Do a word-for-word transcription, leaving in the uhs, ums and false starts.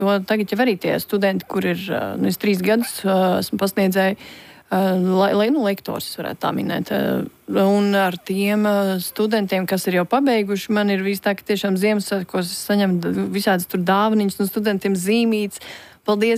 Jo tagad jau arī tie studenti, kur ir, nu, es trīs gadus esmu pasniedzēju, lai, lai nu, lektors varētu tā minēt. Un ar tiem studentiem, kas ir jau pabeiguši, man ir viss tā, ka tiešām Ziemassvētkos es saņemu visādas tur dāvaniņas no studentiem zīmītes. Paldies!